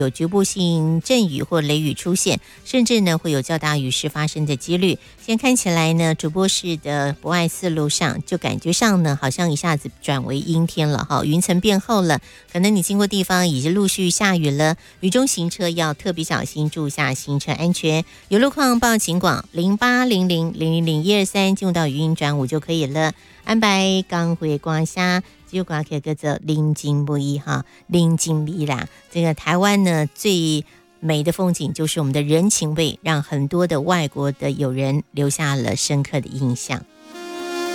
有局部性阵雨或雷雨出现，甚至呢会有较大雨势发生的几率。现在看起来呢，主播市的博爱四路上就感觉上呢，好像一下子转为阴天了哈，云层变厚了，可能你经过地方已经陆续下雨了，雨中行车要特别小心，注意下行车安全。有路况报警广0800000123，进入到语音转5就可以了。安排刚回光下。就挂起个叫临近不一哈，临近不一啦。这个台湾呢最美的风景就是我们的人情味，让很多的外国的友人留下了深刻的印象。